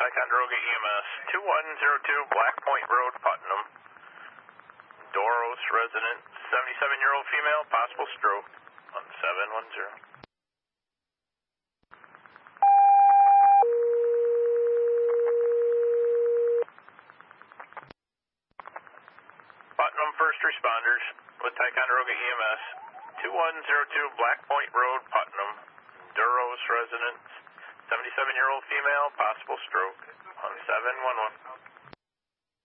Ticonderoga EMS, 2102 Black Point Road, Putnam. Doros resident, 77-year-old female, possible stroke, on 710. Putnam first responders with Ticonderoga EMS, 2102 Black Point Road, Putnam. Doros resident, 77-year-old female, possible stroke, on 711.